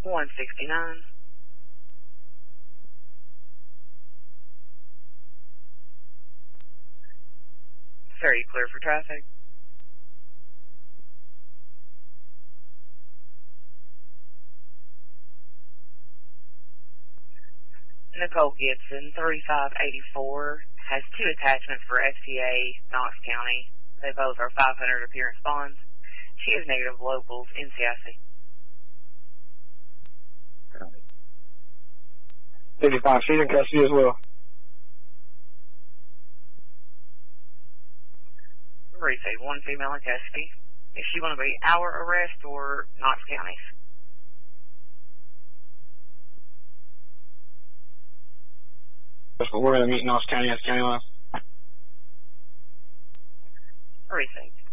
169. Sir, are you clear for traffic? Nicole Gibson, 3584, has 2 attachments for FCA, Knox County. They both are 500 appearance bonds. She is negative locals in CIC. 55, she's in custody as well. Received 1 female in custody. Is she going to be our arrest or Knox County's? We're going to meet in Knox County, that's county line. Received.